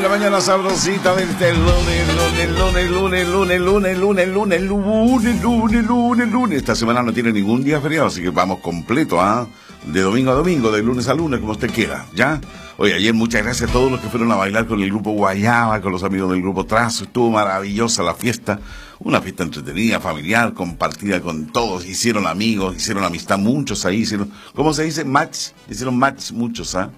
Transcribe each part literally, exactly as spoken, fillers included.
la mañana sabrosita de este lunes, lunes, lunes, lunes, lunes, lunes, lunes, lunes, lunes, lunes, lunes, lunes. Esta semana no tiene ningún día feriado, así que vamos completo, ¿ah? De domingo a domingo, de lunes a lunes, como usted quiera, ¿ya? Oye, ayer muchas gracias a todos los que fueron a bailar con el grupo Guayaba, con los amigos del grupo Trazo. Estuvo maravillosa la fiesta, una fiesta entretenida, familiar, compartida con todos. Hicieron amigos, hicieron amistad, muchos ahí hicieron, ¿cómo se dice? Match, hicieron match muchos, ¿ah?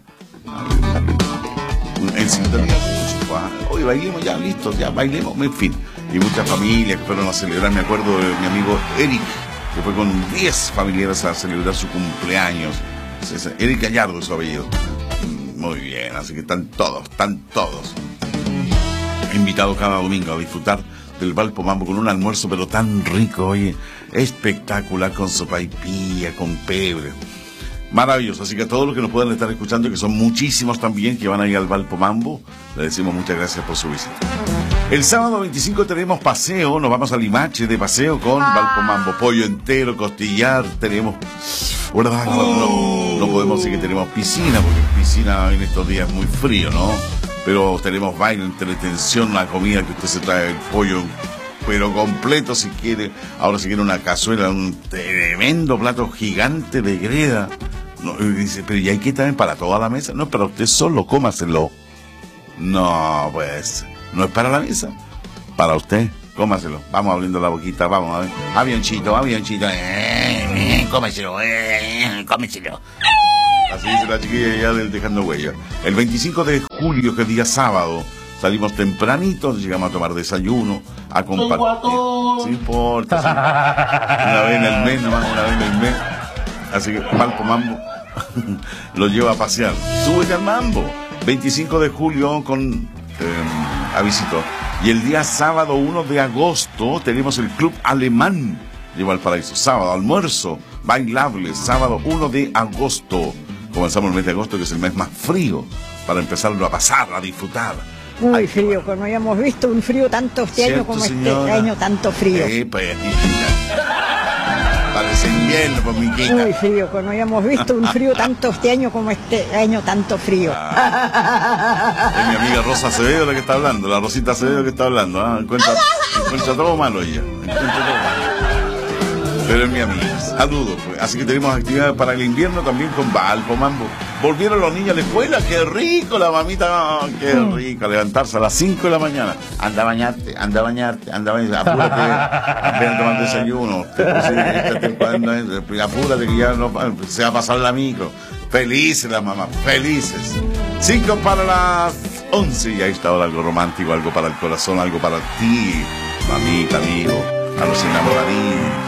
En sintonía mucho, ¿ah? Hoy bailemos ya, listos, ya bailemos, en fin. Y muchas familias que fueron a celebrar, me acuerdo de mi amigo Eric, que fue con diez familiares a celebrar su cumpleaños. Eric Gallardo es su apellido. Muy bien, así que están todos, están todos invitados cada domingo a disfrutar del Valpo Mambo con un almuerzo pero tan rico, oye, espectacular, con sopaipilla, con pebre. Maravilloso, así que a todos los que nos puedan estar escuchando, que son muchísimos también, que van a ir al Valpo Mambo, les decimos muchas gracias por su visita. El sábado veinticinco tenemos paseo, nos vamos a Limache de paseo con Valpo Mambo, pollo entero, costillar, tenemos... No, no, no podemos decir que tenemos piscina, porque piscina en estos días es muy frío, ¿no? Pero tenemos baile, entretención, la comida que usted se trae, el pollo, pero completo si quiere. Ahora si quiere una cazuela, un tremendo plato gigante de greda. No, y dice, pero ¿y hay que también para toda la mesa? No es para usted solo, cómaselo. No, pues, no es para la mesa, para usted. Cómaselo, vamos abriendo la boquita, vamos a ver. Avioncito, avioncito, eh, eh, cómeselo, eh, cómeselo. Así dice la chiquilla ya del Dejando Huella. El veinticinco de julio, que es día sábado, salimos tempranito, llegamos a tomar desayuno, a compartir. No importa, sí. Una vez en el mes, nomás una vez en el mes. Así que Valpo Mambo lo lleva a pasear. Súbete al mambo. veinticinco de julio con eh, avisito. Y el día sábado uno de agosto tenemos el Club Alemán de Valparaíso. Sábado, almuerzo, bailable, sábado uno de agosto. Comenzamos el mes de agosto, que es el mes más frío, para empezarlo a pasar, a disfrutar. Muy Ay, frío, que no hayamos visto un frío tanto este año como señora? Este año tanto frío. Eh, pues, parece invierno, pues, mi quita. Muy frío, que no hayamos visto un frío tanto este año como este año tanto frío. Ah, es mi amiga Rosa Acevedo la que está hablando, la Rosita Acevedo que está hablando. ¿Ah? Encuentra, encuentra todo malo ella. Encuentra todo malo. Pero es mi amiga. Saludos, pues. Así que tenemos actividades para el invierno también con Valpo Mambo. Volvieron los niños a la escuela, qué rico la mamita, oh, qué rico, levantarse a las cinco de la mañana. Anda a bañarte, anda a bañarte, anda a bañarte, apúrate, ven a tomar desayuno, apúrate que ya no, se va a pasar la micro. Felices las mamás, felices. Cinco para las once y ahí está ahora algo romántico, algo para el corazón, algo para ti, mamita, amigo, a los enamoraditos.